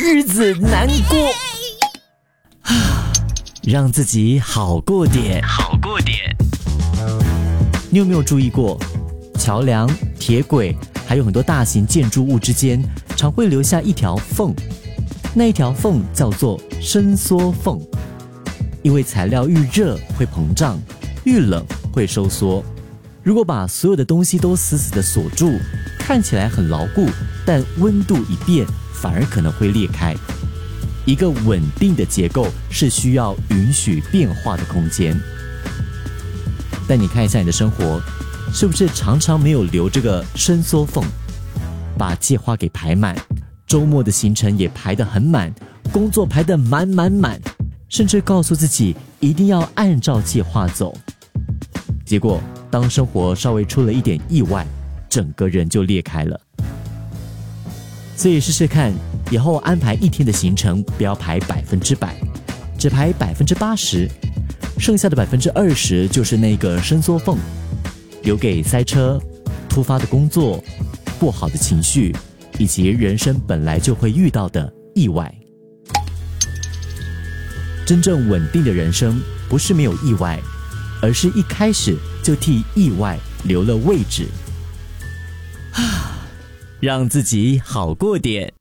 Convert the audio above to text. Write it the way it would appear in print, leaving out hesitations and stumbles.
日子难过，让自己好过点。你有没有注意过，桥梁、铁轨还有很多大型建筑物之间常会留下一条缝，那一条缝叫做伸缩缝。因为材料愈热会膨胀，愈冷会收缩。如果把所有的东西都死死地锁住，看起来很牢固，但温度一变，反而可能会裂开。一个稳定的结构是需要允许变化的空间。但你看一下你的生活，是不是常常没有留这个伸缩缝？把计划给排满，周末的行程也排得很满，工作排得满，甚至告诉自己一定要按照计划走。结果当生活稍微出了一点意外，整个人就裂开了。所以试试看，以后安排一天的行程不要排100%，只排80%，剩下的20%就是那个伸缩缝，留给塞车、突发的工作、不好的情绪，以及人生本来就会遇到的意外。真正稳定的人生不是没有意外，而是一开始就替意外留了位置。让自己好过点。